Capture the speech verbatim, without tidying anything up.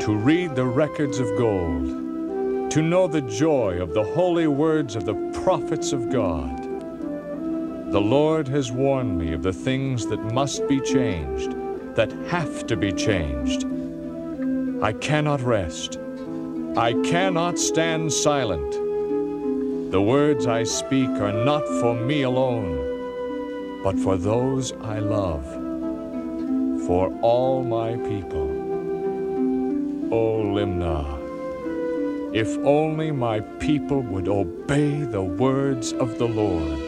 to read the records of gold, to know the joy of the holy words of the prophets of God. The Lord has warned me of the things that must be changed, that have to be changed. I cannot rest. I cannot stand silent. The words I speak are not for me alone, but for those I love, for all my people. O Limnah, if only my people would obey the words of the Lord.